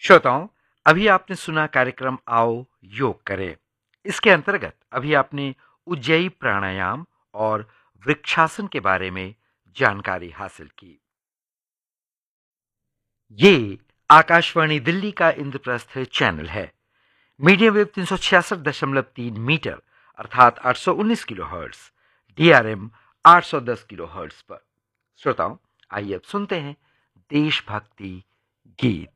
श्रोताओं, अभी आपने सुना कार्यक्रम आओ योग करें। इसके अंतर्गत अभी आपने उज्जयी प्राणायाम और वृक्षासन के बारे में जानकारी हासिल की। ये आकाशवाणी दिल्ली का इंद्रप्रस्थ चैनल है। मीडियम वेव 366.3 मीटर अर्थात 819 किलोहर्ट्ज, डीआरएम 810 किलोहर्ट्ज पर। श्रोताओं, आइए अब सुनते हैं देशभक्ति गीत।